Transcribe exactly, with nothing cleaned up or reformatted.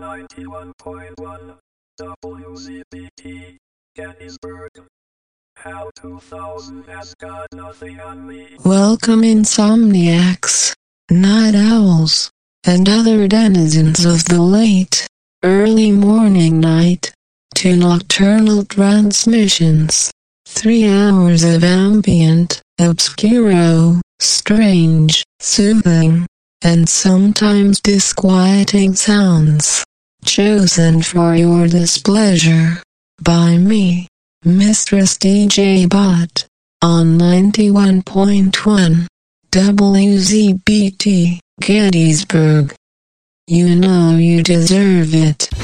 ninety-one point one W Z B T Gettysburg. How two thousand has got nothing on me. Welcome insomniacs, night owls, and other denizens of the late, early morning night, to Nocturnal Transmissions. Three hours of ambient, obscuro, strange, soothing, and sometimes disquieting sounds, chosen for your displeasure, by me, Mistress D J Bot, on ninety-one point one, W Z B T, Gettysburg. You know you deserve it.